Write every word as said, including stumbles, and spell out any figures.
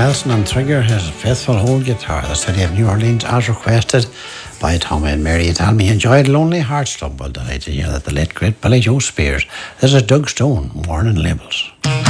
Nelson on Trigger, his faithful hold guitar, the City of New Orleans, as requested by Tommy and Mary. Tell me, enjoyed Lonely Hearts Club. Well, delighted to hear that the late great Billy Joe Spears. This is Doug Stone, Morning Labels.